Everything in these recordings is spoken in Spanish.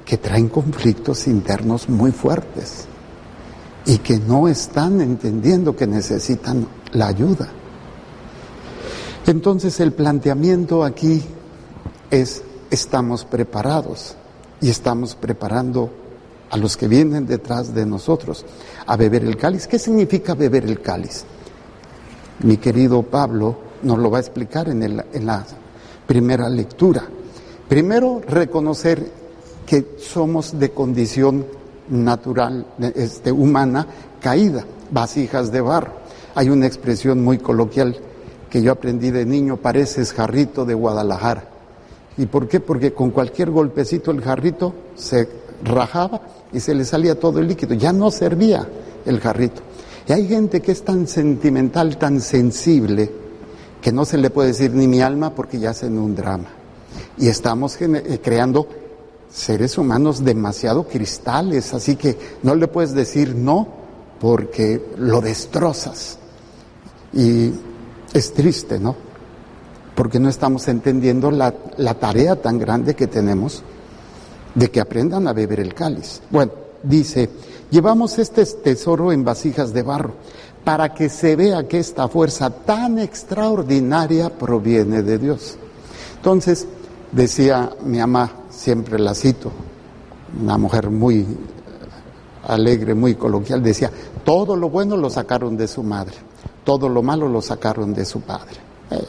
que traen conflictos internos muy fuertes y que no están entendiendo que necesitan la ayuda. Entonces el planteamiento aquí es: estamos preparados y estamos preparando a los que vienen detrás de nosotros a beber el cáliz. ¿Qué significa beber el cáliz? Mi querido Pablo nos lo va a explicar en la primera lectura. Primero, reconocer que somos de condición natural, humana, caída, vasijas de barro. Hay una expresión muy coloquial que yo aprendí de niño: pareces jarrito de Guadalajara. ¿Y por qué? Porque con cualquier golpecito el jarrito se rajaba y se le salía todo el líquido, ya no servía el jarrito. Y hay gente que es tan sentimental, tan sensible, que no se le puede decir ni mi alma porque ya hacen un drama. Y estamos creando seres humanos demasiado cristales, así que no le puedes decir no porque lo destrozas. Y es triste, ¿no? Porque no estamos entendiendo la tarea tan grande que tenemos de que aprendan a beber el cáliz. Bueno, dice: llevamos este tesoro en vasijas de barro para que se vea que esta fuerza tan extraordinaria proviene de Dios. Entonces, decía mi mamá, siempre la cito, una mujer muy alegre, muy coloquial, decía: todo lo bueno lo sacaron de su madre, todo lo malo lo sacaron de su padre.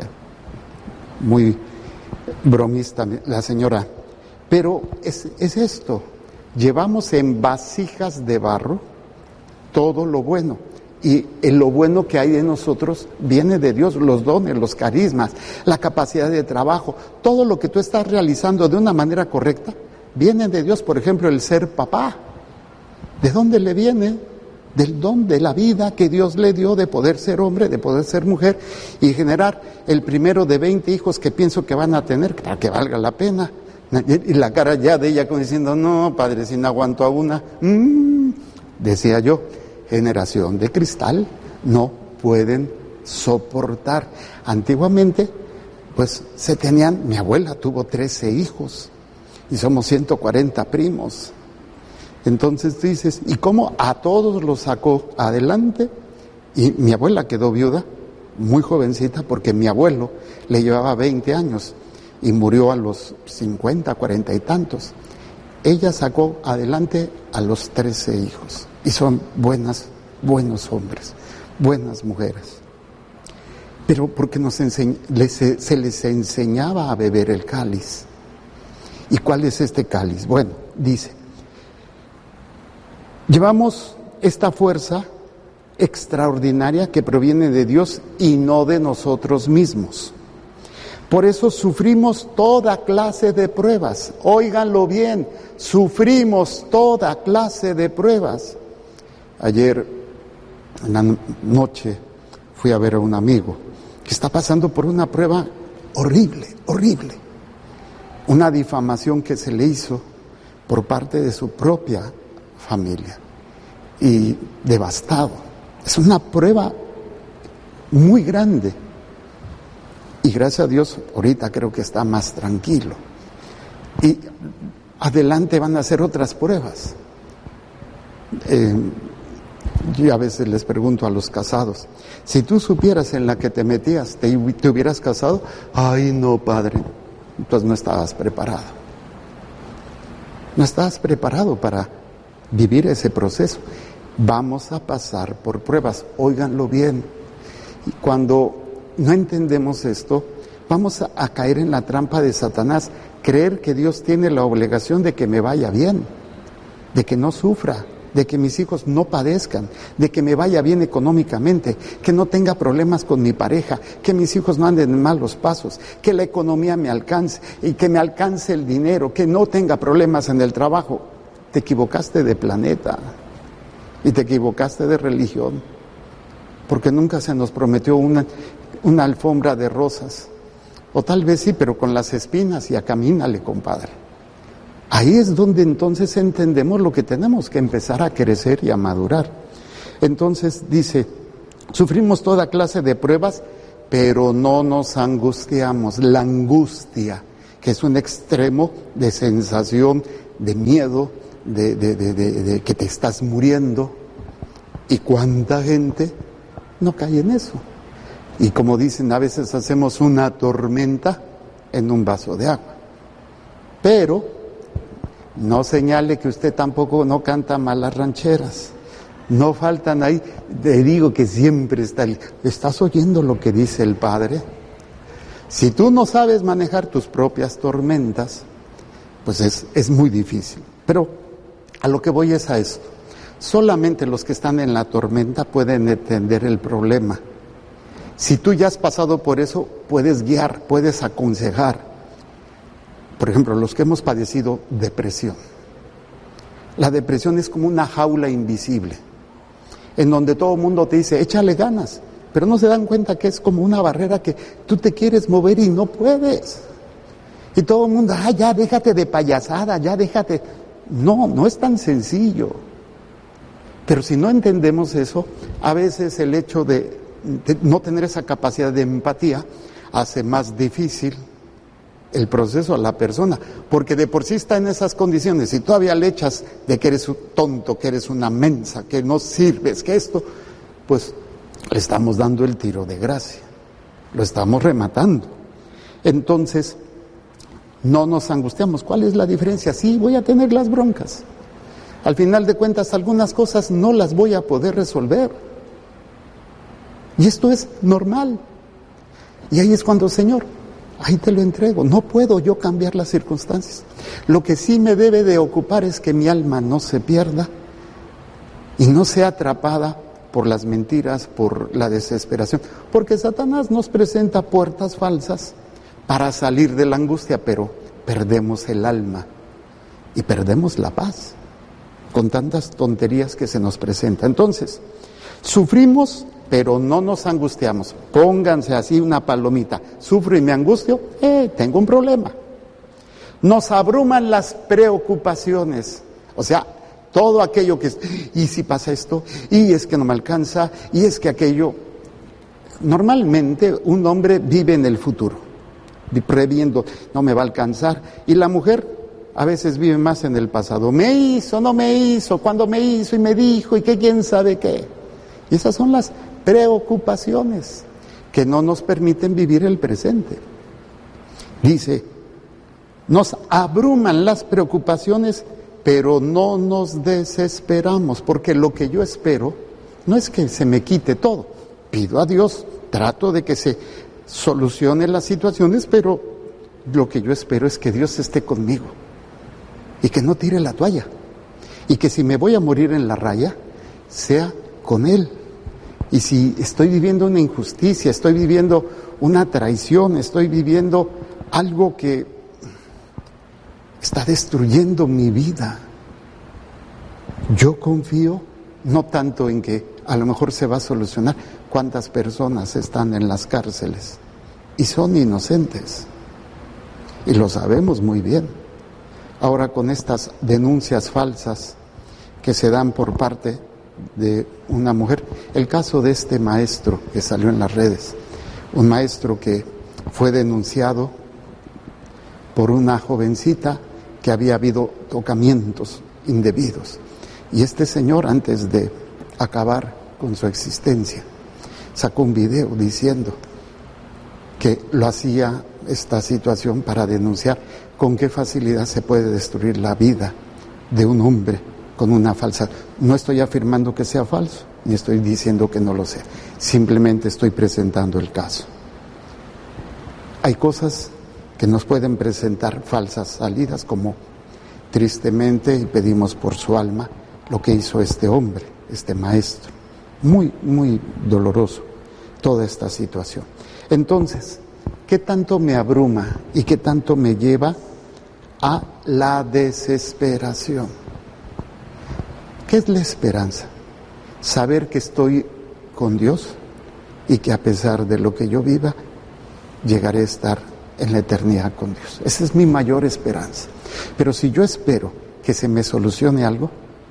Muy bromista la señora. Pero es esto: llevamos en vasijas de barro todo lo bueno, y lo bueno que hay en nosotros viene de Dios, los dones, los carismas, la capacidad de trabajo, todo lo que tú estás realizando de una manera correcta viene de Dios. Por ejemplo, el ser papá, ¿de dónde le viene? Del don de la vida que Dios le dio, de poder ser hombre, de poder ser mujer y generar el primero de 20 hijos que pienso que van a tener para que valga la pena. Y la cara ya de ella como diciendo: no, padre, si no aguanto a una. Decía yo, generación de cristal, no pueden soportar. Antiguamente, pues mi abuela tuvo 13 hijos y somos 140 primos. Entonces tú dices: ¿y cómo a todos los sacó adelante? Y mi abuela quedó viuda muy jovencita porque mi abuelo le llevaba 20 años y murió a los 50, 40 y tantos. Ella sacó adelante a los 13 hijos y son buenos hombres, buenas mujeres. Pero porque se les enseñaba a beber el cáliz. ¿Y cuál es este cáliz? Bueno, dice: llevamos esta fuerza extraordinaria que proviene de Dios y no de nosotros mismos. Por eso sufrimos toda clase de pruebas. Óiganlo bien, sufrimos toda clase de pruebas. Ayer en la noche fui a ver a un amigo que está pasando por una prueba horrible. Una difamación que se le hizo por parte de su propia familia y devastado. Es una prueba muy grande. Y gracias a Dios, ahorita creo que está más tranquilo. Y adelante van a hacer otras pruebas. Yo a veces les pregunto a los casados: si tú supieras en la que te metías, ¿te hubieras casado? Ay, no, padre. Entonces no estabas preparado. No estabas preparado para vivir ese proceso. Vamos a pasar por pruebas. Óiganlo bien. Y cuando no entendemos esto, vamos a caer en la trampa de Satanás, creer que Dios tiene la obligación de que me vaya bien, de que no sufra, de que mis hijos no padezcan, de que me vaya bien económicamente, que no tenga problemas con mi pareja, que mis hijos no anden en malos pasos, que la economía me alcance y que me alcance el dinero, que no tenga problemas en el trabajo. Te equivocaste de planeta y te equivocaste de religión, porque nunca se nos prometió una alfombra de rosas, o tal vez sí, pero con las espinas, y a camínale, compadre. Ahí es donde entonces entendemos lo que tenemos que empezar a crecer y a madurar. Entonces dice: sufrimos toda clase de pruebas, pero no nos angustiamos. La angustia, que es un extremo de sensación, de miedo, de que te estás muriendo. ¿Y cuánta gente no cae en eso? Y como dicen, a veces hacemos una tormenta en un vaso de agua. Pero no señale que usted tampoco no canta malas rancheras. No faltan ahí. Te digo que siempre ¿estás oyendo lo que dice el Padre? Si tú no sabes manejar tus propias tormentas, pues es muy difícil. Pero a lo que voy es a esto. Solamente los que están en la tormenta pueden entender el problema. Si tú ya has pasado por eso, puedes guiar, puedes aconsejar. Por ejemplo, los que hemos padecido depresión. La depresión es como una jaula invisible, en donde todo el mundo te dice, échale ganas, pero no se dan cuenta que es como una barrera que tú te quieres mover y no puedes. Y todo el mundo, ya déjate de payasada, ya déjate. No es tan sencillo. Pero si no entendemos eso, a veces el hecho de no tener esa capacidad de empatía hace más difícil el proceso a la persona, porque de por sí está en esas condiciones y todavía le echas de que eres un tonto, que eres una mensa, que no sirves, que esto, pues le estamos dando el tiro de gracia, lo estamos rematando. Entonces, no nos angustiamos. ¿Cuál es la diferencia? Sí, voy a tener las broncas. Al final de cuentas, algunas cosas no las voy a poder resolver. Y esto es normal. Y ahí es cuando, Señor, ahí te lo entrego. No puedo yo cambiar las circunstancias. Lo que sí me debe de ocupar es que mi alma no se pierda y no sea atrapada por las mentiras, por la desesperación. Porque Satanás nos presenta puertas falsas para salir de la angustia, pero perdemos el alma y perdemos la paz con tantas tonterías que se nos presentan. Entonces, sufrimos, pero no nos angustiamos. Pónganse así una palomita. Sufro y me angustio, tengo un problema. Nos abruman las preocupaciones. O sea, todo aquello que es, ¿y si pasa esto? Y es que no me alcanza, y es que aquello. Normalmente un hombre vive en el futuro, previendo, no me va a alcanzar. Y la mujer a veces vive más en el pasado. Me hizo, no me hizo, cuando me hizo y me dijo, y que quién sabe qué. Y esas son las preocupaciones que no nos permiten vivir el presente. Dice, nos abruman las preocupaciones, pero no nos desesperamos, porque lo que yo espero no es que se me quite todo. Pido a Dios, trato de que se solucione las situaciones, pero lo que yo espero es que Dios esté conmigo y que no tire la toalla, y que si me voy a morir en la raya, sea con Él. Y si estoy viviendo una injusticia, estoy viviendo una traición, estoy viviendo algo que está destruyendo mi vida, yo confío no tanto en que a lo mejor se va a solucionar. ¿Cuántas personas están en las cárceles y son inocentes? Y lo sabemos muy bien. Ahora con estas denuncias falsas que se dan por parte de una mujer, el caso de este maestro que salió en las redes, un maestro que fue denunciado por una jovencita que había habido tocamientos indebidos, y este señor, antes de acabar con su existencia, sacó un video diciendo que lo hacía esta situación para denunciar con qué facilidad se puede destruir la vida de un hombre con una falsa. No estoy afirmando que sea falso, ni estoy diciendo que no lo sea, simplemente estoy presentando el caso. Hay cosas que nos pueden presentar falsas salidas, como tristemente, y pedimos por su alma, lo que hizo este hombre, este maestro. Muy, muy doloroso toda esta situación. Entonces, ¿qué tanto me abruma y qué tanto me lleva a la desesperación? ¿Qué es la esperanza? Saber que estoy con Dios y que a pesar de lo que yo viva, llegaré a estar en la eternidad con Dios. Esa es mi mayor esperanza. Pero si yo espero que se me solucione algo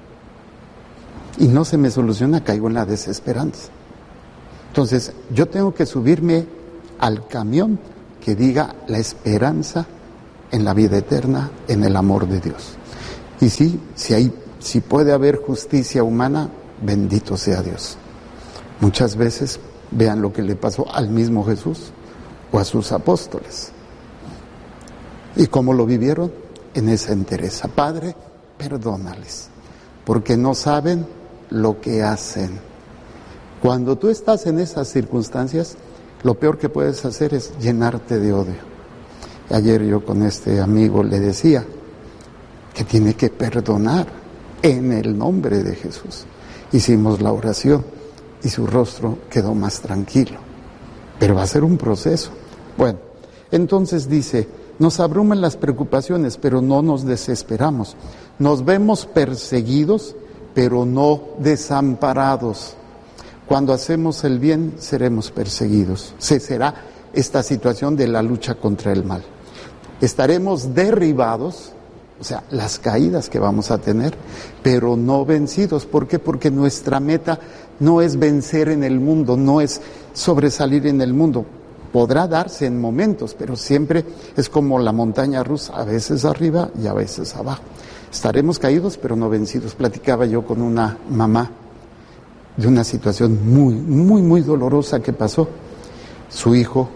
y no se me soluciona, caigo en la desesperanza. Entonces, yo tengo que subirme al camión que diga la esperanza en la vida eterna, en el amor de Dios. Y sí, si puede haber justicia humana, bendito sea Dios. Muchas veces vean lo que le pasó al mismo Jesús o a sus apóstoles. ¿Y cómo lo vivieron? En esa entereza. Padre, perdónales, porque no saben lo que hacen. Cuando tú estás en esas circunstancias, lo peor que puedes hacer es llenarte de odio. Ayer yo con este amigo le decía que tiene que perdonar en el nombre de Jesús. Hicimos la oración y su rostro quedó más tranquilo. Pero va a ser un proceso. Bueno, entonces dice, nos abruman las preocupaciones, pero no nos desesperamos. Nos vemos perseguidos, pero no desamparados. Cuando hacemos el bien, seremos perseguidos. Cesará esta situación de la lucha contra el mal. Estaremos derribados, o sea, las caídas que vamos a tener, pero no vencidos. ¿Por qué? Porque nuestra meta no es vencer en el mundo, no es sobresalir en el mundo. Podrá darse en momentos, pero siempre es como la montaña rusa, a veces arriba y a veces abajo. Estaremos caídos, pero no vencidos. Platicaba yo con una mamá de una situación muy dolorosa que pasó. Su hijo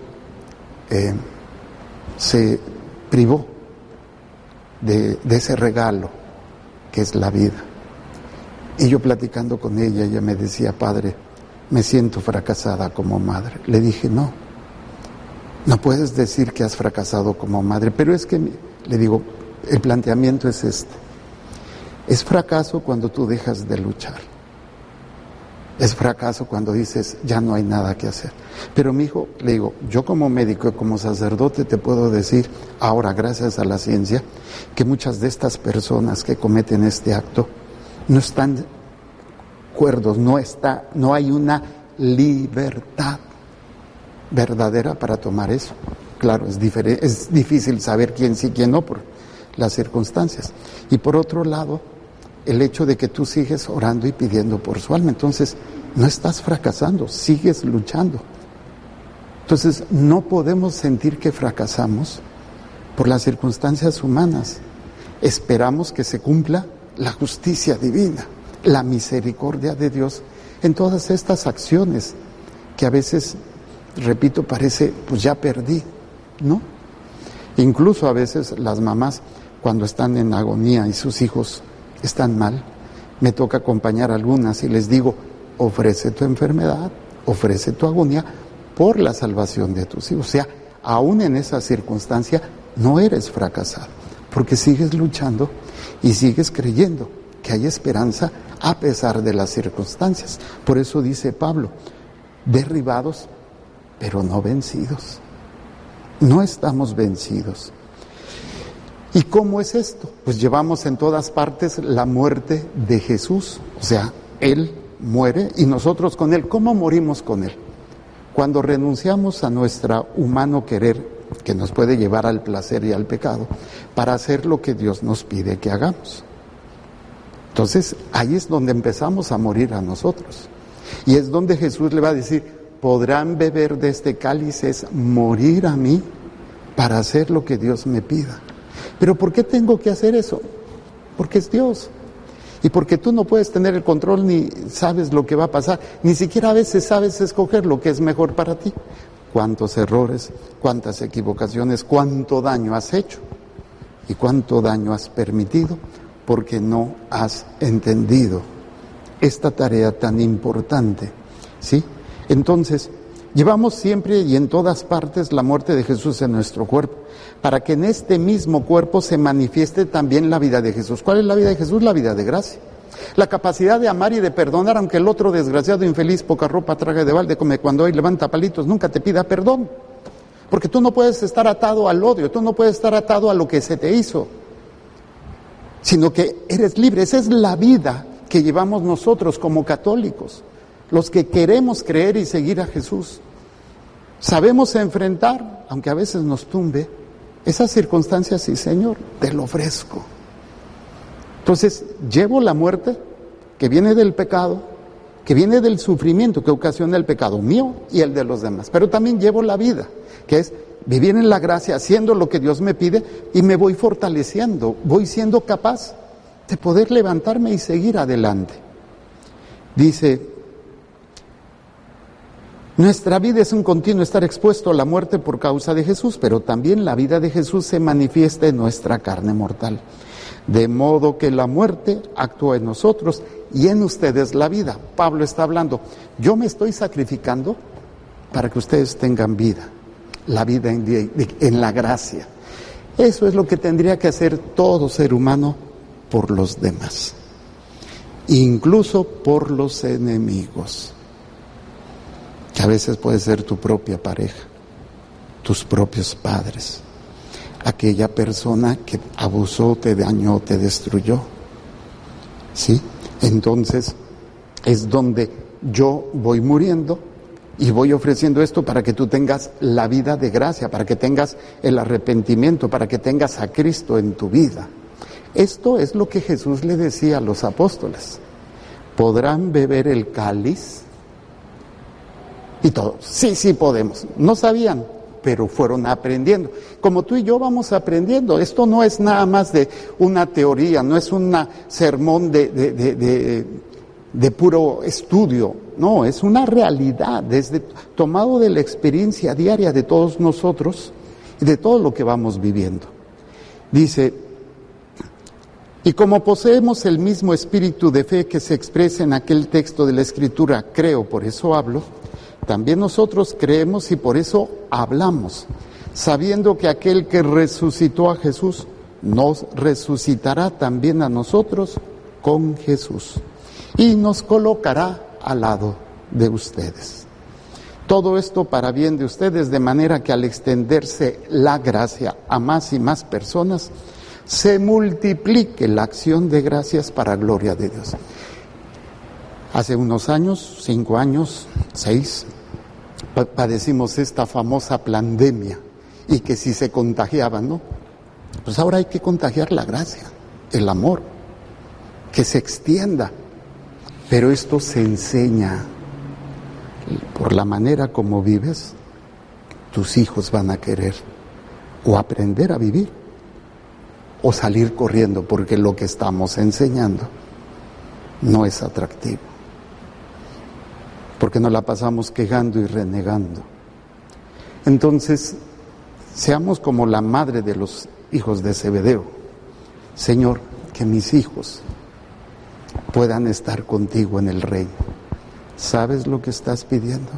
se privó de ese regalo que es la vida. Y yo platicando con ella me decía, padre, me siento fracasada como madre. Le dije, no puedes decir que has fracasado como madre, pero es que, le digo, el planteamiento es este. Es fracaso cuando tú dejas de luchar. Es fracaso cuando dices, ya no hay nada que hacer. Pero mi hijo, le digo, yo como médico y como sacerdote te puedo decir, ahora gracias a la ciencia, que muchas de estas personas que cometen este acto no están cuerdos, no hay una libertad verdadera para tomar eso. Claro, es difícil saber quién sí, quién no por las circunstancias. Y por otro lado, el hecho de que tú sigues orando y pidiendo por su alma, entonces no estás fracasando, sigues luchando. Entonces no podemos sentir que fracasamos por las circunstancias humanas. Esperamos que se cumpla la justicia divina, la misericordia de Dios en todas estas acciones que a veces, repito, parece, pues ya perdí, ¿no? Incluso a veces las mamás, cuando están en agonía y sus hijos están mal, me toca acompañar a algunas y les digo, ofrece tu enfermedad, ofrece tu agonía por la salvación de tus hijos. O sea, aún en esa circunstancia no eres fracasado, porque sigues luchando y sigues creyendo que hay esperanza a pesar de las circunstancias. Por eso dice Pablo, derribados, pero no vencidos. No estamos vencidos. ¿Y cómo es esto? Pues llevamos en todas partes la muerte de Jesús. O sea, Él muere y nosotros con Él. ¿Cómo morimos con Él? Cuando renunciamos a nuestro humano querer, que nos puede llevar al placer y al pecado, para hacer lo que Dios nos pide que hagamos. Entonces, ahí es donde empezamos a morir a nosotros. Y es donde Jesús le va a decir, podrán beber de este cáliz, es morir a mí para hacer lo que Dios me pida. ¿Pero por qué tengo que hacer eso? Porque es Dios. Y porque tú no puedes tener el control ni sabes lo que va a pasar. Ni siquiera a veces sabes escoger lo que es mejor para ti. Cuántos errores, cuántas equivocaciones, cuánto daño has hecho y cuánto daño has permitido porque no has entendido esta tarea tan importante, ¿sí? Entonces, llevamos siempre y en todas partes la muerte de Jesús en nuestro cuerpo, para que en este mismo cuerpo se manifieste también la vida de Jesús. ¿Cuál es la vida de Jesús? La vida de gracia. La capacidad de amar y de perdonar, aunque el otro desgraciado, infeliz, poca ropa, traga de balde, come cuando hoy levanta palitos, nunca te pida perdón. Porque tú no puedes estar atado al odio, tú no puedes estar atado a lo que se te hizo, sino que eres libre. Esa es la vida que llevamos nosotros como católicos, los que queremos creer y seguir a Jesús. Sabemos enfrentar, aunque a veces nos tumbe, esas circunstancias, sí, Señor, te lo ofrezco. Entonces, llevo la muerte que viene del pecado, que viene del sufrimiento que ocasiona el pecado mío y el de los demás. Pero también llevo la vida, que es vivir en la gracia, haciendo lo que Dios me pide, y me voy fortaleciendo, voy siendo capaz de poder levantarme y seguir adelante. Dice, nuestra vida es un continuo estar expuesto a la muerte por causa de Jesús, pero también la vida de Jesús se manifiesta en nuestra carne mortal. De modo que la muerte actúa en nosotros y en ustedes la vida. Pablo está hablando, yo me estoy sacrificando para que ustedes tengan vida, la vida en la gracia. Eso es lo que tendría que hacer todo ser humano por los demás, incluso por los enemigos, que a veces puede ser tu propia pareja, tus propios padres, aquella persona que abusó, te dañó, te destruyó, ¿sí? Entonces es donde yo voy muriendo y voy ofreciendo esto para que tú tengas la vida de gracia, para que tengas el arrepentimiento, para que tengas a Cristo en tu vida. Esto es lo que Jesús le decía a los apóstoles. ¿Podrán beber el cáliz? Y todos, sí podemos. No sabían, pero fueron aprendiendo. Como tú y yo vamos aprendiendo. Esto no es nada más de una teoría, no es un sermón de puro estudio. No, es una realidad, tomado de la experiencia diaria de todos nosotros y de todo lo que vamos viviendo. Dice, y como poseemos el mismo espíritu de fe que se expresa en aquel texto de la Escritura, creo, por eso hablo, también nosotros creemos y por eso hablamos, sabiendo que aquel que resucitó a Jesús nos resucitará también a nosotros con Jesús y nos colocará al lado de ustedes. Todo esto para bien de ustedes, de manera que al extenderse la gracia a más y más personas, se multiplique la acción de gracias para gloria de Dios. Hace unos años, 5 años, 6, padecimos esta famosa pandemia y que si se contagiaban, ¿no? Pues ahora hay que contagiar la gracia, el amor, que se extienda. Pero esto se enseña por la manera como vives. Tus hijos van a querer o aprender a vivir o salir corriendo porque lo que estamos enseñando no es atractivo. Porque nos la pasamos quejando y renegando. Entonces, seamos como la madre de los hijos de Zebedeo. Señor, que mis hijos puedan estar contigo en el reino. ¿Sabes lo que estás pidiendo?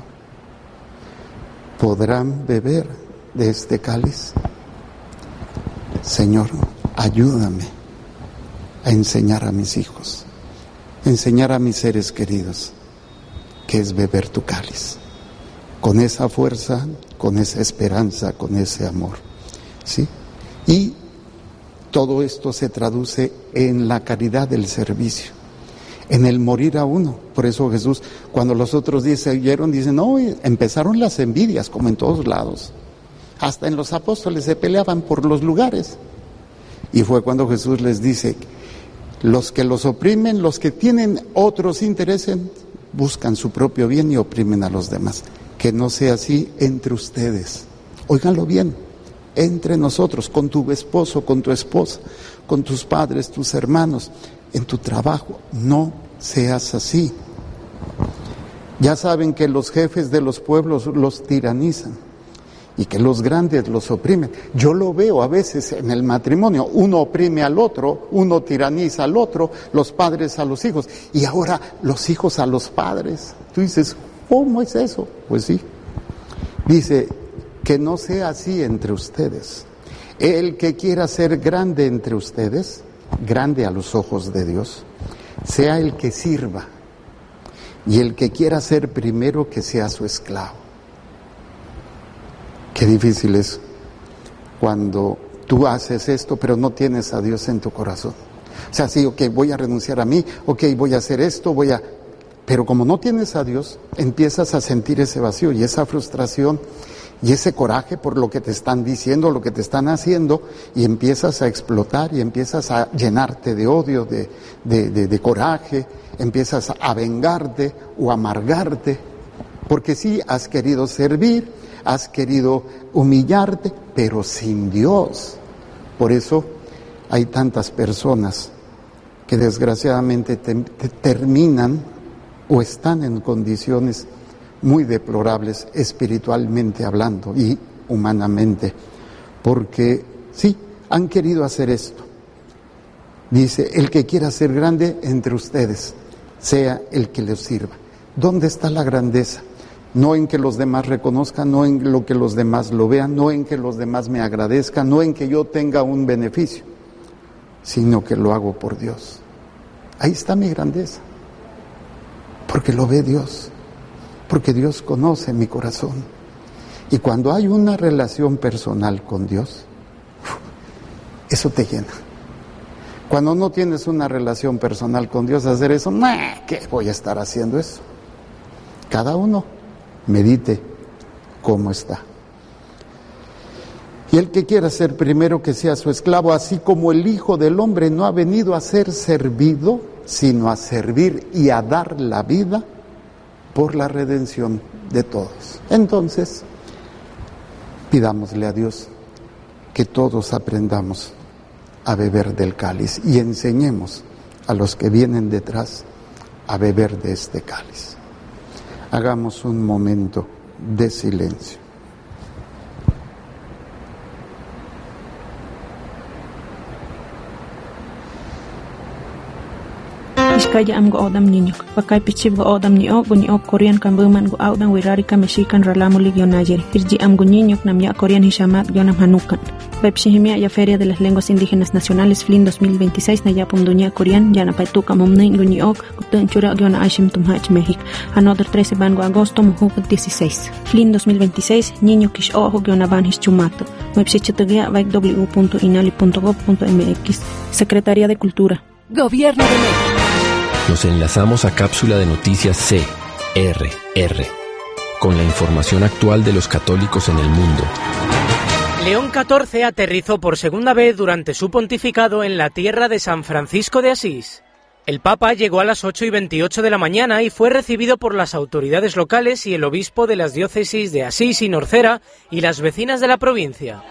¿Podrán beber de este cáliz? Señor, ayúdame a enseñar a mis hijos, enseñar a mis seres queridos qué es beber tu cáliz, con esa fuerza, con esa esperanza, con ese amor, ¿sí? Y todo esto se traduce en la caridad del servicio, en el morir a uno. Por eso Jesús, cuando los otros oyeron, dicen, no, empezaron las envidias, como en todos lados. Hasta en los apóstoles se peleaban por los lugares. Y fue cuando Jesús les dice, los que los oprimen, los que tienen otros intereses, buscan su propio bien y oprimen a los demás. Que no sea así entre ustedes. Óiganlo bien, entre nosotros, con tu esposo, con tu esposa, con tus padres, tus hermanos, en tu trabajo, no seas así. Ya saben que los jefes de los pueblos los tiranizan y que los grandes los oprimen. Yo lo veo a veces en el matrimonio, uno oprime al otro, uno tiraniza al otro, los padres a los hijos y ahora los hijos a los padres. Tú dices, ¿cómo es eso? Pues sí, dice que no sea así entre ustedes. El que quiera ser grande entre ustedes, grande a los ojos de Dios, sea el que sirva, y el que quiera ser primero, que sea su esclavo. Qué difícil es cuando tú haces esto, pero no tienes a Dios en tu corazón. O sea, sí, ok, voy a renunciar a mí, ok, voy a hacer esto, pero como no tienes a Dios, empiezas a sentir ese vacío y esa frustración y ese coraje por lo que te están diciendo, lo que te están haciendo, y empiezas a explotar y empiezas a llenarte de odio, de coraje, empiezas a vengarte o a amargarte, porque sí has querido servir, has querido humillarte, pero sin Dios. Por eso hay tantas personas que desgraciadamente terminan o están en condiciones muy deplorables espiritualmente hablando y humanamente, porque sí, han querido hacer esto. Dice, el que quiera ser grande entre ustedes, sea el que les sirva. ¿Dónde está la grandeza? No en que los demás reconozcan, no en lo que los demás lo vean, no en que los demás me agradezcan, no en que yo tenga un beneficio, sino que lo hago por Dios. Ahí está mi grandeza, porque lo ve Dios, porque Dios conoce mi corazón. Y cuando hay una relación personal con Dios, eso te llena. Cuando no tienes una relación personal con Dios, hacer eso, ¿qué voy a estar haciendo eso? Cada uno medite cómo está. Y el que quiera ser primero, que sea su esclavo, así como el Hijo del Hombre no ha venido a ser servido, sino a servir y a dar la vida por la redención de todos. Entonces, pidámosle a Dios que todos aprendamos a beber del cáliz y enseñemos a los que vienen detrás a beber de este cáliz. Hagamos un momento de silencio. Iskaya am go odam niño, pakai pichib go odam ni ok Korean kambuman go odam wirari kameshikan ralamuli gionayeri. Irji am go niño nam ya Korean hishamat gionam hanukan. Pepshihimia ya Feria de las Lenguas Indígenas Nacionales FLIN 2026 na yapum dunia Korean ya na paituka mumnei go ni ok kutun chura giona ashim tumhach México. Another 13 ban go agosto mujuk 16. FLIN 2026 niño kish ojo giona ban hischumato. Website vaik w.inali.gov.mx. Secretaría de Cultura. Gobierno de México. Nos enlazamos a Cápsula de Noticias CRR, con la información actual de los católicos en el mundo. León XIV aterrizó por segunda vez durante su pontificado en la tierra de San Francisco de Asís. El Papa llegó a las 8:28 de la mañana y fue recibido por las autoridades locales y el obispo de las diócesis de Asís y Norcera y las vecinas de la provincia.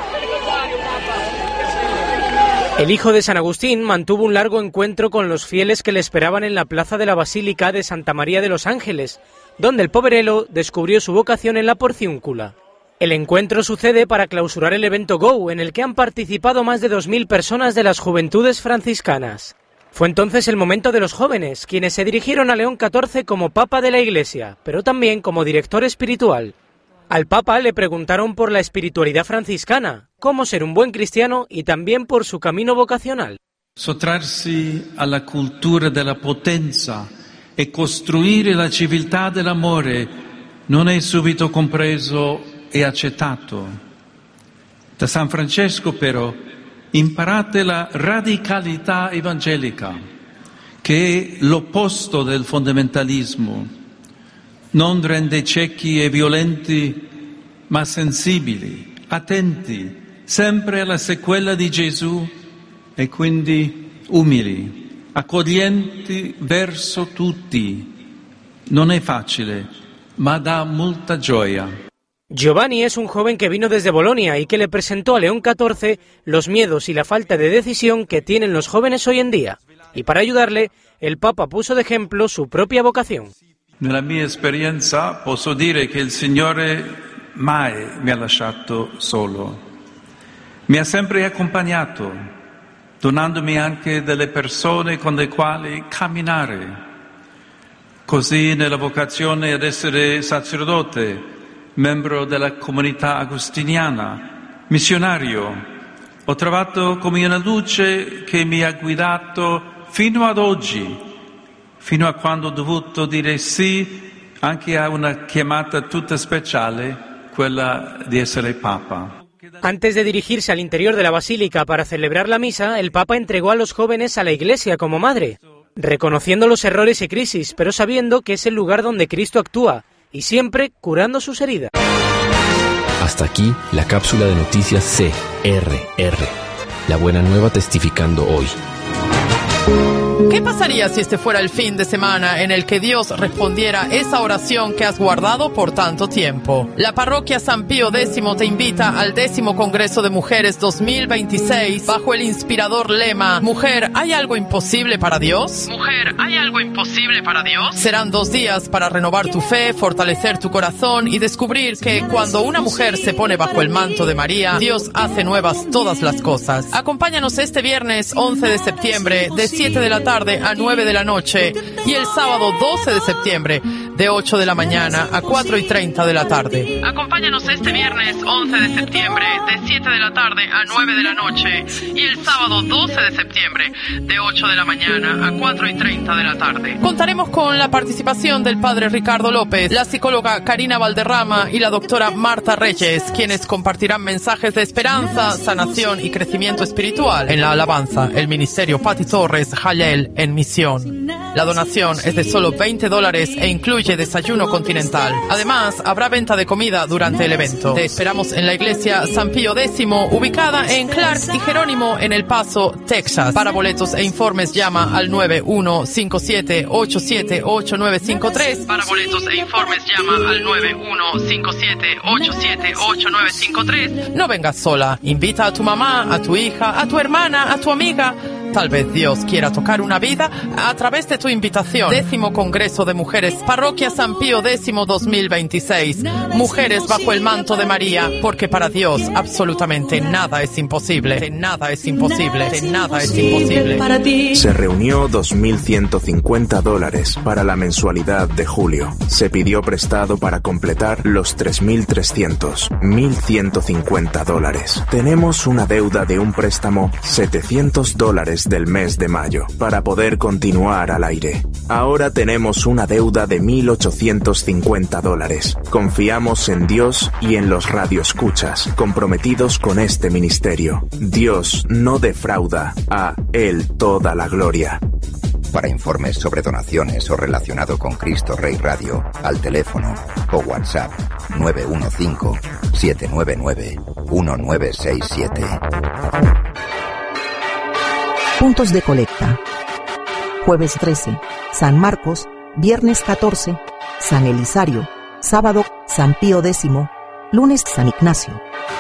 El hijo de San Agustín mantuvo un largo encuentro con los fieles que le esperaban en la plaza de la Basílica de Santa María de los Ángeles, donde el poverelo descubrió su vocación en la porciúncula. El encuentro sucede para clausurar el evento GO, en el que han participado más de 2.000 personas de las juventudes franciscanas. Fue entonces el momento de los jóvenes, quienes se dirigieron a León XIV como Papa de la Iglesia, pero también como director espiritual. Al Papa le preguntaron por la espiritualidad franciscana, cómo ser un buen cristiano y también por su camino vocacional. Sottrarsi alla cultura della potenza e costruire la civiltà dell'amore non è subito compreso e accettato. Da San Francesco però imparate la radicalità evangelica, che è l'opposto del fondamentalismo. Non rende ciechi e violenti, ma sensibili, attenti, sempre alla sequela di Gesù e quindi umili, accoglienti verso tutti. Non è facile, ma dà molta gioia. Giovanni es un joven que vino desde Bolonia y que le presentó a León XIV los miedos y la falta de decisión que tienen los jóvenes hoy en día. Y para ayudarle, el Papa puso de ejemplo su propia vocación. Nella mia esperienza posso dire che il Signore mai mi ha lasciato solo. Mi ha sempre accompagnato, donandomi anche delle persone con le quali camminare. Così nella vocazione ad essere sacerdote, membro della comunità agostiniana, missionario, ho trovato come una luce che mi ha guidato fino ad oggi, fino a quando ho dovuto dire sì anche a una chiamata tutta speciale, quella di essere Papa. Antes de dirigirse al interior de la Basílica para celebrar la misa, el Papa entregó a los jóvenes a la Iglesia como madre, reconociendo los errores y crisis, pero sabiendo que es el lugar donde Cristo actúa, y siempre curando sus heridas. Hasta aquí la cápsula de noticias CRR. La buena nueva testificando hoy. ¿Qué pasaría si este fuera el fin de semana en el que Dios respondiera esa oración que has guardado por tanto tiempo? La parroquia San Pío X te invita al 10º Congreso de Mujeres 2026 bajo el inspirador lema «Mujer, ¿hay algo imposible para Dios?». Mujer, ¿hay algo imposible para Dios? Serán 2 días para renovar tu fe, fortalecer tu corazón y descubrir que cuando una mujer se pone bajo el manto de María, Dios hace nuevas todas las cosas. Acompáñanos este viernes 11 de septiembre de 7 de la tarde a 9 de la noche y el sábado 12 de septiembre de 8 de la mañana a 4:30 de la tarde. Acompáñanos este viernes 11 de septiembre de 7 de la tarde a 9 de la noche y el sábado 12 de septiembre de 8 de la mañana a 4:30 de la tarde. Contaremos con la participación del padre Ricardo López, la psicóloga Karina Valderrama y la doctora Marta Reyes, quienes compartirán mensajes de esperanza, sanación y crecimiento espiritual. En la alabanza, el ministerio Pati Torres Jalel en misión. La donación es de solo $20 e incluye desayuno continental. Además, habrá venta de comida durante el evento. Te esperamos en la iglesia San Pío X, ubicada en Clark y Jerónimo en El Paso, Texas. Para boletos e informes llama al 9157878953. Para boletos e informes llama al 9157878953. No vengas sola. Invita a tu mamá, a tu hija, a tu hermana, a tu amiga. Tal vez Dios quiera tocar una vida a través de tu invitación. 10º Congreso de Mujeres, Parroquia San Pío X 2026. Mujeres bajo el manto de María, porque para Dios absolutamente nada es imposible. Nada es imposible. Nada es imposible. Se reunió $2.150 para la mensualidad de julio. Se pidió prestado para completar los $3.300. $1.150. Tenemos una deuda de un préstamo $700 del mes de mayo para poder continuar al aire. Ahora tenemos una deuda de $1.850. Confiamos en Dios y en los radioescuchas comprometidos con este ministerio. Dios no defrauda, a Él toda la gloria. Para informes sobre donaciones o relacionado con Cristo Rey Radio, al teléfono o WhatsApp 915-799-1967. Puntos de colecta. Jueves 13, San Marcos. Viernes 14, San Elisario. Sábado, San Pío X. Lunes, San Ignacio.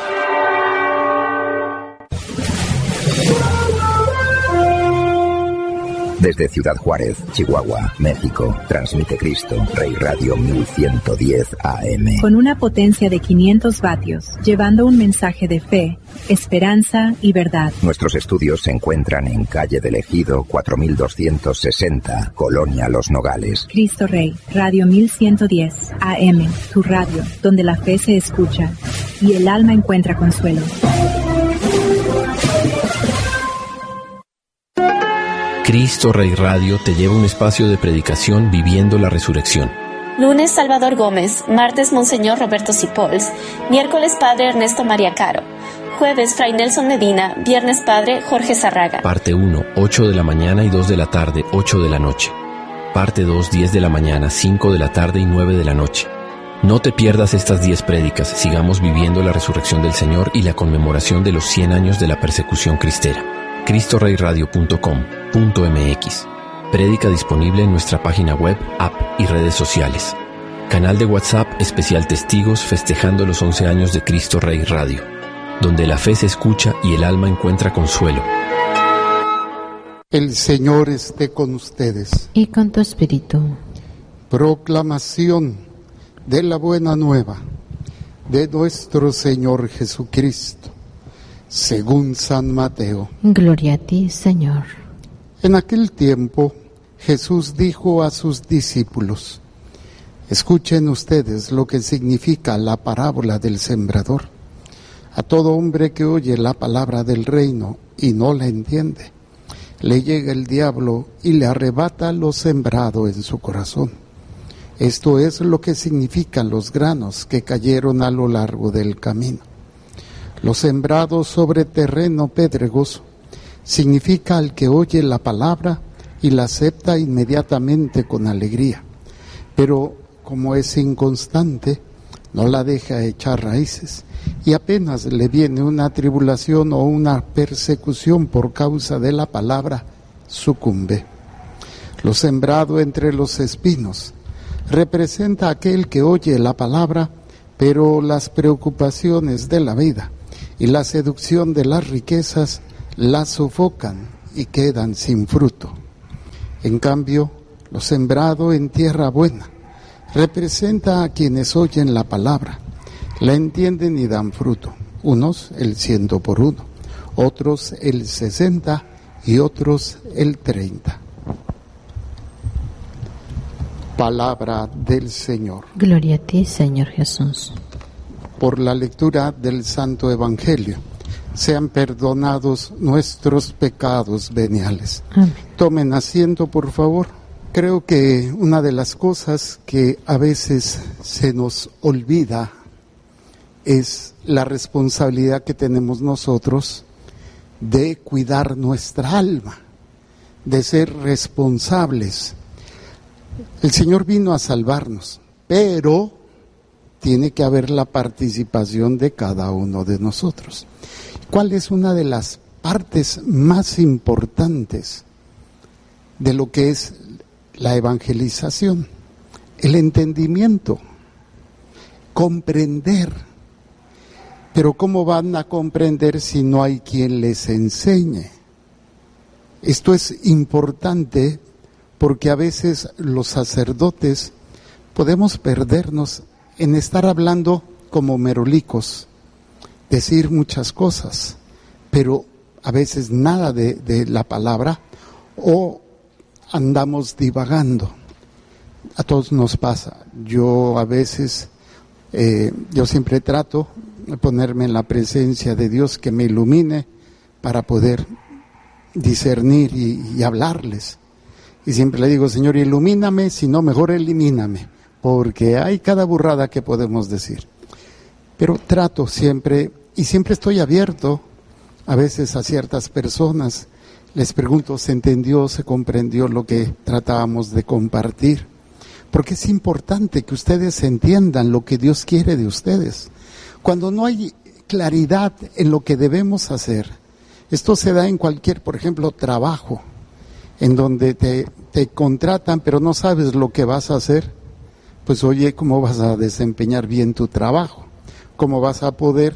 Desde Ciudad Juárez, Chihuahua, México, transmite Cristo Rey Radio 1110 AM. Con una potencia de 500 vatios, llevando un mensaje de fe, esperanza y verdad. Nuestros estudios se encuentran en calle del Ejido 4260, Colonia Los Nogales. Cristo Rey, Radio 1110 AM, tu radio, donde la fe se escucha y el alma encuentra consuelo. Cristo Rey Radio te lleva a un espacio de predicación viviendo la resurrección. Lunes, Salvador Gómez. Martes, Monseñor Roberto Cipols. Miércoles, Padre Ernesto María Caro. Jueves, Fray Nelson Medina. Viernes, Padre Jorge Zarraga. Parte 1, 8 de la mañana y 2 de la tarde, 8 de la noche. Parte 2, 10 de la mañana, 5 de la tarde y 9 de la noche. No te pierdas estas 10 prédicas. Sigamos viviendo la resurrección del Señor y la conmemoración de los 100 años de la persecución cristera. CristoReyRadio.com.mx. Prédica disponible en nuestra página web, app y redes sociales. Canal de WhatsApp especial Testigos festejando los 11 años de Cristo Rey Radio, donde la fe se escucha y el alma encuentra consuelo. El Señor esté con ustedes. Y con tu espíritu. Proclamación de la buena nueva de nuestro Señor Jesucristo, según San Mateo. Gloria a ti, Señor. En aquel tiempo, Jesús dijo a sus discípulos: escuchen ustedes lo que significa la parábola del sembrador. A todo hombre que oye la palabra del reino y no la entiende, le llega el diablo y le arrebata lo sembrado en su corazón. Esto es lo que significan los granos que cayeron a lo largo del camino. Lo sembrado sobre terreno pedregoso significa al que oye la palabra y la acepta inmediatamente con alegría, pero como es inconstante, no la deja echar raíces y apenas le viene una tribulación o una persecución por causa de la palabra, sucumbe. Lo sembrado entre los espinos representa a aquel que oye la palabra, pero las preocupaciones de la vida y la seducción de las riquezas la sofocan y quedan sin fruto. En cambio, lo sembrado en tierra buena representa a quienes oyen la palabra, la entienden y dan fruto. Unos el 100 por 1, otros el 60 y otros el 30. Palabra del Señor. Gloria a ti, Señor Jesús. Por la lectura del Santo Evangelio, sean perdonados nuestros pecados veniales. Amén. Tomen asiento, por favor. Creo que una de las cosas que a veces se nos olvida es la responsabilidad que tenemos nosotros de cuidar nuestra alma, de ser responsables. El Señor vino a salvarnos, pero tiene que haber la participación de cada uno de nosotros. ¿Cuál es una de las partes más importantes de lo que es la evangelización? El entendimiento, comprender. Pero ¿cómo van a comprender si no hay quien les enseñe? Esto es importante porque a veces los sacerdotes podemos perdernos en estar hablando como merolicos, decir muchas cosas, pero a veces nada de la palabra, o andamos divagando. A todos nos pasa. Yo a veces, yo siempre trato de ponerme en la presencia de Dios, que me ilumine para poder discernir y hablarles. Y siempre le digo, Señor, ilumíname, si no, mejor elimíname, porque hay cada burrada que podemos decir. Pero trato siempre, y siempre estoy abierto a veces a ciertas personas. Les pregunto, ¿se entendió, se comprendió lo que tratábamos de compartir? Porque es importante que ustedes entiendan lo que Dios quiere de ustedes. Cuando no hay claridad en lo que debemos hacer, esto se da en cualquier, por ejemplo, trabajo, en donde te contratan, pero no sabes lo que vas a hacer. Pues oye, ¿cómo vas a desempeñar bien tu trabajo? ¿Cómo vas a poder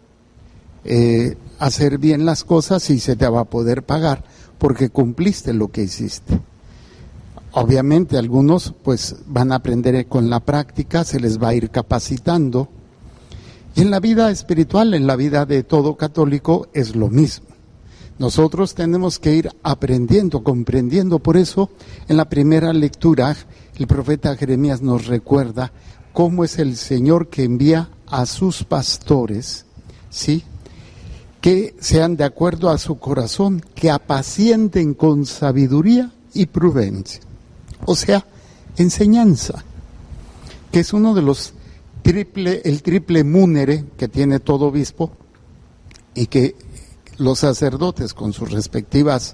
hacer bien las cosas si se te va a poder pagar porque cumpliste lo que hiciste? Obviamente algunos pues van a aprender con la práctica, se les va a ir capacitando. Y en la vida espiritual, en la vida de todo católico es lo mismo. Nosotros tenemos que ir aprendiendo, comprendiendo. Por eso en la primera lectura el profeta Jeremías nos recuerda cómo es el Señor que envía a sus pastores, ¿sí?, que sean de acuerdo a su corazón, que apacienten con sabiduría y prudencia. O sea, enseñanza, que es uno de los el triple múnere que tiene todo obispo, y que los sacerdotes con sus respectivas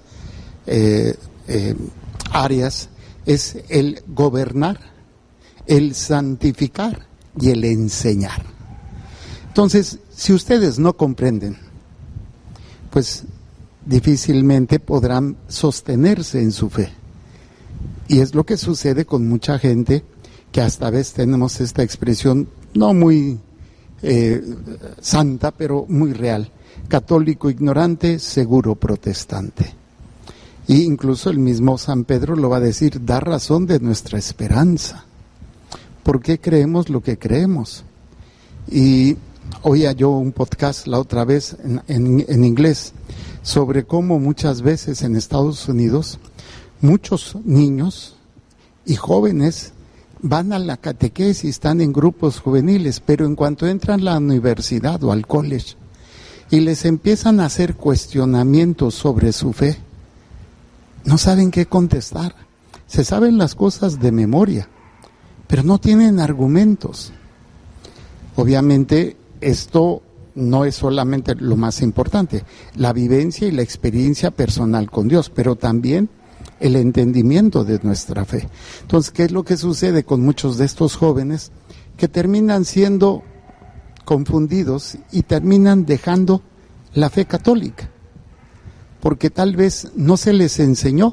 áreas es el gobernar, el santificar y el enseñar. Entonces, si ustedes no comprenden, pues difícilmente podrán sostenerse en su fe. Y es lo que sucede con mucha gente, que hasta a veces tenemos esta expresión no muy santa, pero muy real: católico ignorante, seguro protestante. Y incluso el mismo San Pedro lo va a decir, da razón de nuestra esperanza. ¿Por qué creemos lo que creemos? Y oía yo un podcast la otra vez en inglés sobre cómo muchas veces en Estados Unidos muchos niños y jóvenes van a la catequesis, están en grupos juveniles, pero en cuanto entran a la universidad o al college y les empiezan a hacer cuestionamientos sobre su fe, no saben qué contestar. Se saben las cosas de memoria, pero no tienen argumentos. Obviamente esto no es solamente lo más importante, la vivencia y la experiencia personal con Dios, pero también el entendimiento de nuestra fe. Entonces, ¿qué es lo que sucede con muchos de estos jóvenes? Que terminan siendo confundidos y terminan dejando la fe católica, porque tal vez no se les enseñó,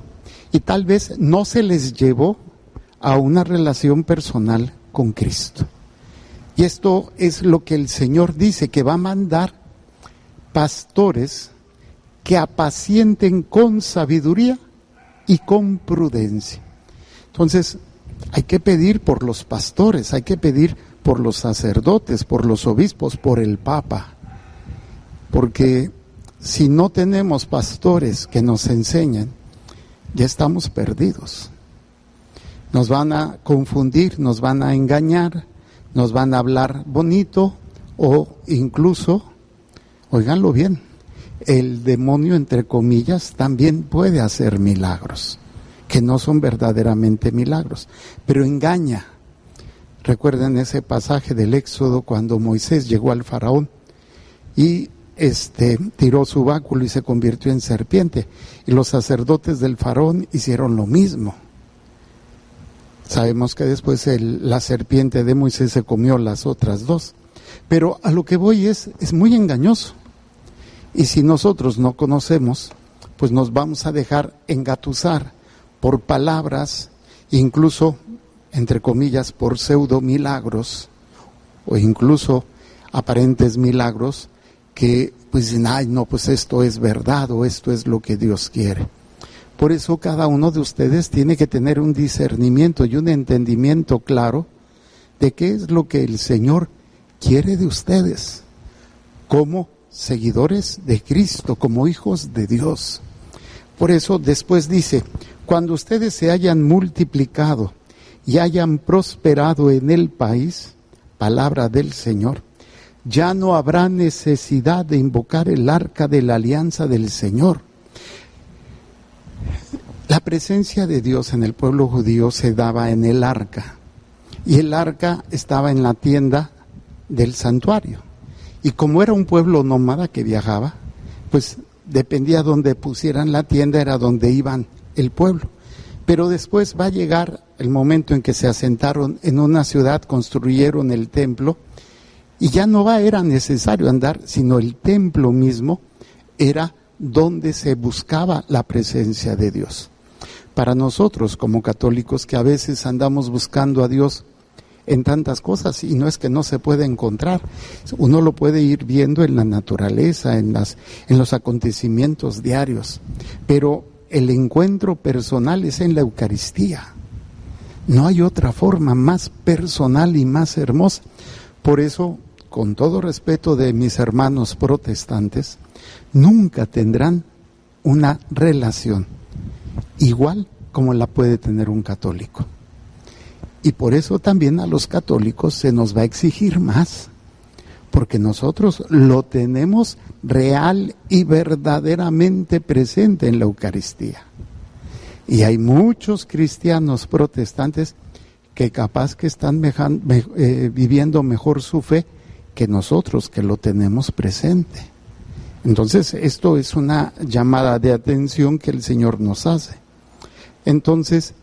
y tal vez no se les llevó a una relación personal con Cristo. Y esto es lo que el Señor dice, que va a mandar pastores que apacienten con sabiduría y con prudencia. Entonces, hay que pedir por los pastores, hay que pedir por los sacerdotes, por los obispos, por el Papa. Porque si no tenemos pastores que nos enseñen, ya estamos perdidos. Nos van a confundir, nos van a engañar, nos van a hablar bonito o incluso, óiganlo bien, el demonio, entre comillas, también puede hacer milagros, que no son verdaderamente milagros, pero engaña. Recuerden ese pasaje del Éxodo cuando Moisés llegó al faraón y tiró su báculo y se convirtió en serpiente, y los sacerdotes del faraón hicieron lo mismo. Sabemos que después la serpiente de Moisés se comió las otras dos, pero a lo que voy es muy engañoso, y si nosotros no conocemos, pues nos vamos a dejar engatusar por palabras, incluso entre comillas por pseudo milagros, o incluso aparentes milagros, que pues dicen, ay no, pues esto es verdad o esto es lo que Dios quiere. Por eso cada uno de ustedes tiene que tener un discernimiento y un entendimiento claro de qué es lo que el Señor quiere de ustedes, como seguidores de Cristo, como hijos de Dios. Por eso después dice, cuando ustedes se hayan multiplicado y hayan prosperado en el país, palabra del Señor, ya no habrá necesidad de invocar el arca de la alianza del Señor. La presencia de Dios en el pueblo judío se daba en el arca, y el arca estaba en la tienda del santuario. Y como era un pueblo nómada que viajaba, pues dependía donde pusieran la tienda, era donde iban el pueblo. Pero después va a llegar el momento en que se asentaron en una ciudad, construyeron el templo, y ya no era necesario andar, sino el templo mismo era donde se buscaba la presencia de Dios. Para nosotros como católicos, que a veces andamos buscando a Dios en tantas cosas, y no es que no se pueda encontrar, uno lo puede ir viendo en la naturaleza, en los acontecimientos diarios, pero el encuentro personal es en la Eucaristía. No hay otra forma más personal y más hermosa. Por eso, con todo respeto de mis hermanos protestantes, nunca tendrán una relación igual como la puede tener un católico. Y por eso también a los católicos se nos va a exigir más, porque nosotros lo tenemos real y verdaderamente presente en la Eucaristía. Y hay muchos cristianos protestantes que capaz que están viviendo mejor su fe que nosotros, que lo tenemos presente. Entonces, esto es una llamada de atención que el Señor nos hace. Entonces,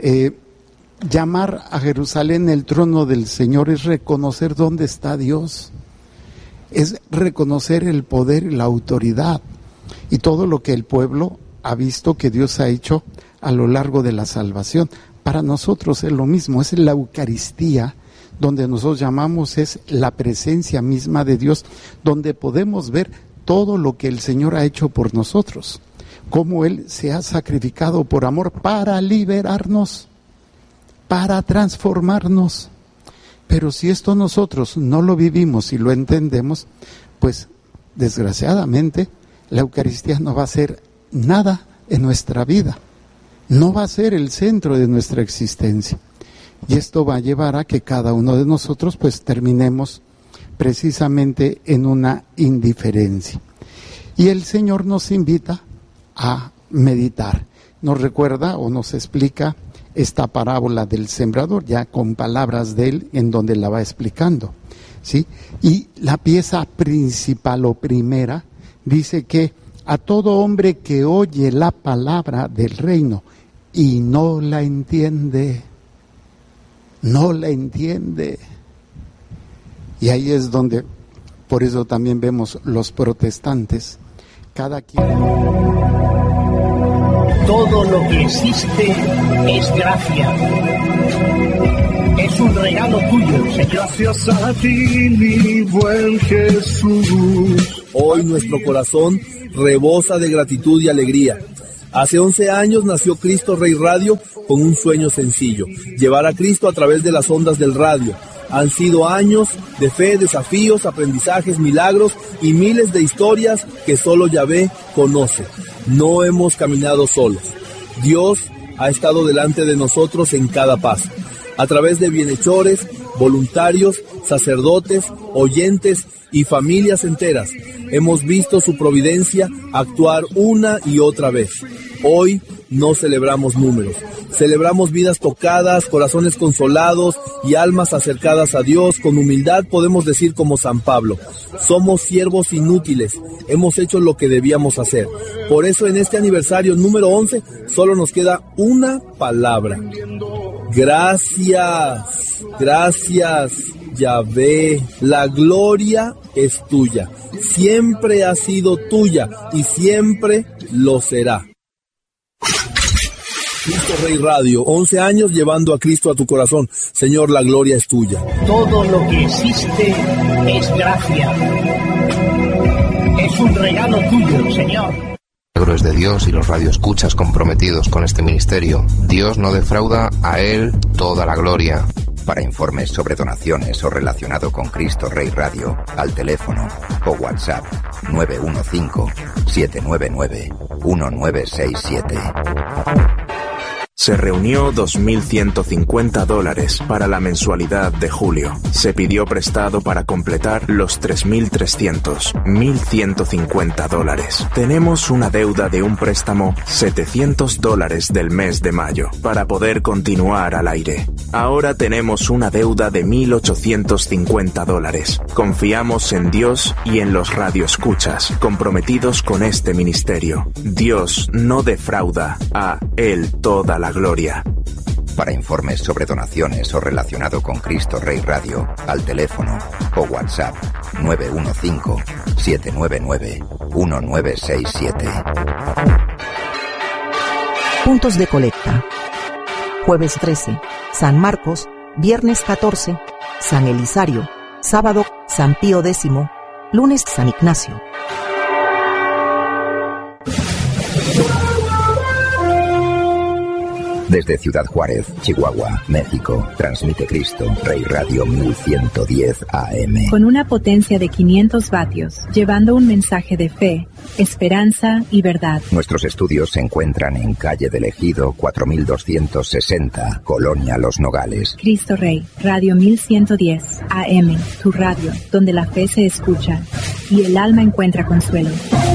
llamar a Jerusalén el trono del Señor es reconocer dónde está Dios, es reconocer el poder y la autoridad y todo lo que el pueblo ha visto que Dios ha hecho a lo largo de la salvación. Para nosotros es lo mismo, es la Eucaristía, donde nosotros llamamos es la presencia misma de Dios, donde podemos ver todo lo que el Señor ha hecho por nosotros, cómo Él se ha sacrificado por amor para liberarnos, para transformarnos. Pero si esto nosotros no lo vivimos y lo entendemos, pues desgraciadamente la Eucaristía no va a ser nada en nuestra vida, no va a ser el centro de nuestra existencia. Y esto va a llevar a que cada uno de nosotros pues terminemos precisamente en una indiferencia. Y el Señor nos invita a meditar. Nos recuerda o nos explica esta parábola del sembrador, ya con palabras de él, en donde la va explicando, ¿sí? Y la pieza principal o primera dice que a todo hombre que oye la palabra del reino y no la entiende, y ahí es donde, por eso también vemos los protestantes, cada quien. Todo lo que existe es gracia. Es un regalo tuyo, Señor. Gracias a ti, mi buen Jesús. Hoy nuestro corazón rebosa de gratitud y alegría. Hace 11 años nació Cristo Rey Radio con un sueño sencillo: llevar a Cristo a través de las ondas del radio. Han sido años de fe, desafíos, aprendizajes, milagros y miles de historias que solo Yahvé conoce. No hemos caminado solos. Dios ha estado delante de nosotros en cada paso. A través de bienhechores, voluntarios, sacerdotes, oyentes y familias enteras, hemos visto su providencia actuar una y otra vez. Hoy no celebramos números, celebramos vidas tocadas, corazones consolados y almas acercadas a Dios. Con humildad podemos decir como San Pablo: somos siervos inútiles, hemos hecho lo que debíamos hacer. Por eso en este aniversario número 11 solo nos queda una palabra: gracias, gracias Yahvé. La gloria es tuya, siempre ha sido tuya y siempre lo será. Cristo Rey Radio, 11 años llevando a Cristo a tu corazón. Señor, la gloria es tuya. Todo lo que existe es gracia. Es un regalo tuyo, Señor. Es de Dios y los radioescuchas comprometidos con este ministerio. Dios no defrauda, a Él toda la gloria. Para informes sobre donaciones o relacionado con Cristo Rey Radio, al teléfono o WhatsApp 915-799-1967. Se reunió $2.150 para la mensualidad de julio. Se pidió prestado para completar los 3.300, $1.150. Tenemos una deuda de un préstamo $700 del mes de mayo para poder continuar al aire. Ahora tenemos una deuda de $1.850. Confiamos en Dios y en los radioescuchas comprometidos con este ministerio. Dios no defrauda, a Él toda la gloria. Para informes sobre donaciones o relacionado con Cristo Rey Radio, al teléfono o WhatsApp 915-799-1967. Puntos de colecta. Jueves 13, San Marcos. Viernes 14, San Elisario. Sábado, San Pío X. Lunes, San Ignacio. Desde Ciudad Juárez, Chihuahua, México, transmite Cristo Rey Radio 1110 AM. Con una potencia de 500 vatios, llevando un mensaje de fe, esperanza y verdad. Nuestros estudios se encuentran en calle del Ejido 4260, Colonia Los Nogales. Cristo Rey, Radio 1110 AM, tu radio, donde la fe se escucha y el alma encuentra consuelo.